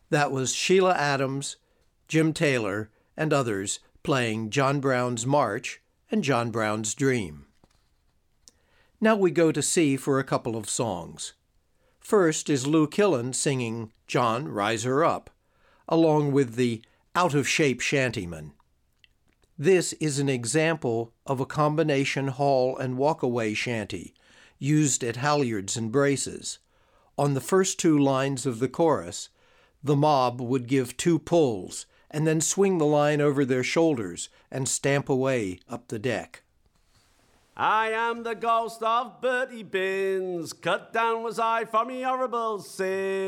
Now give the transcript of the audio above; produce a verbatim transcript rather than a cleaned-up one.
That was Sheila Adams, Jim Taylor, and others playing John Brown's March and John Brown's Dream. Now we go to C for a couple of songs. First is Lou Killen singing John, Rise Her Up, along with the out-of-shape shantyman. This is an example of a combination haul and walk-away shanty used at halyards and braces. On the first two lines of the chorus, the mob would give two pulls and then swing the line over their shoulders and stamp away up the deck. I am the ghost of Bertie Binns, cut down was I for me horrible sin.